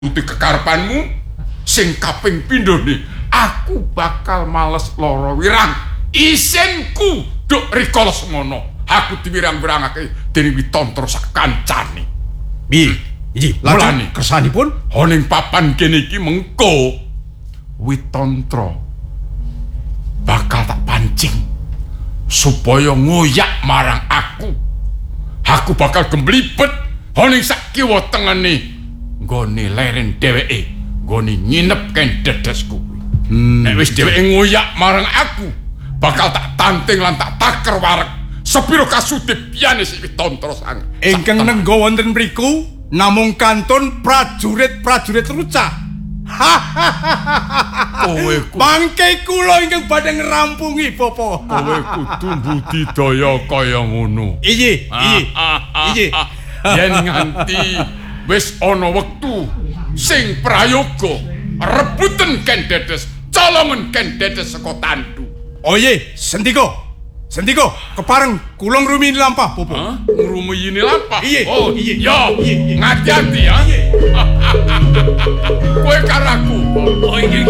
nuruti kekarepanmu sing kaping pindho nih aku bakal males lara wirang isinku duk rikala semono aku diwirang-wirangake dening Witantra sak kancane piye iki mulane kersanipun ning papan kene iki mengko Witantra bakal tak pancing supaya ngoyak marang aku bakal gemblibet ning sak kiwa tengene nggone leren dheweke nggone nginep ken dedesku nek wis dheweke ngoyak marang aku bakal tak tanting lan tak taker wareg sepiro kasudip piyane si Witantra sang ingkang nenggo wonten mriku namung kantun prajurit-prajurit ruca kowe bangke kula ingkang badhe ngrampungi Bapa kowe kudu budidaya kaya ngono iya yen nganti wis ana wektu sing prayoga rebuten ken dedes colongen ken dedes saka tandu oh iya Sendiko kepareng kula ngrumini lampah Bapa ngrumiyini lampah iya oh iya ngati-ati ya kowe karo aku oh iya